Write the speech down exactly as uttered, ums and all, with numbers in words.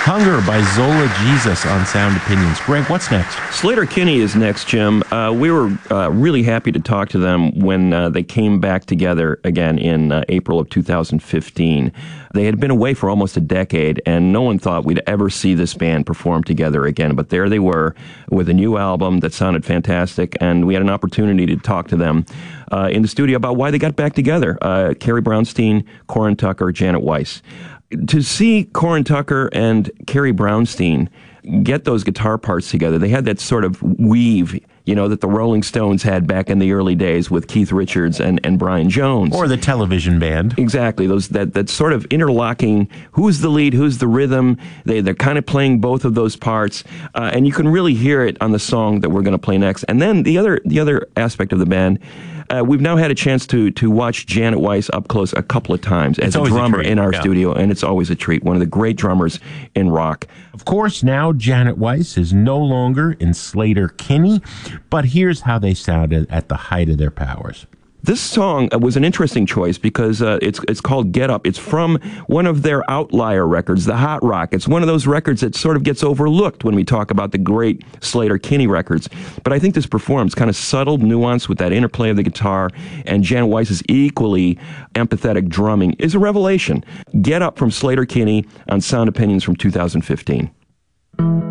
Hunger by Zola Jesus on Sound Opinions. Greg, what's next? Sleater-Kinney is next, Jim. Uh, we were uh, really happy to talk to them when uh, they came back together again in uh, April of two thousand fifteen. They had been away for almost a decade, and no one thought we'd ever see this band perform together again. But there they were with a new album that sounded fantastic, and we had an opportunity to talk to them uh, in the studio about why they got back together. Uh, Carrie Brownstein, Corin Tucker, Janet Weiss. To see Corin Tucker and Carrie Brownstein get those guitar parts together, they had that sort of weave, you know, that the Rolling Stones had back in the early days with Keith Richards and, and Brian Jones. Or the Television Band. Exactly. Those that, that sort of interlocking, who's the lead, who's the rhythm. They, they're kind of playing both of those parts. Uh, and you can really hear it on the song that we're going to play next. And then the other the other aspect of the band, Uh, we've now had a chance to to watch Janet Weiss up close a couple of times as a drummer a in our yeah. studio, and it's always a treat. One of the great drummers in rock. Of course, now Janet Weiss is no longer in Sleater-Kinney, but here's how they sounded at the height of their powers. This song was an interesting choice because uh, it's it's called Get Up. It's from one of their outlier records, the Hot Rock. It's one of those records that sort of gets overlooked when we talk about the great Sleater-Kinney records. But I think this performs kind of subtle nuance with that interplay of the guitar, and Janet Weiss's equally empathetic drumming is a revelation. Get Up from Sleater-Kinney on Sound Opinions from two thousand fifteen.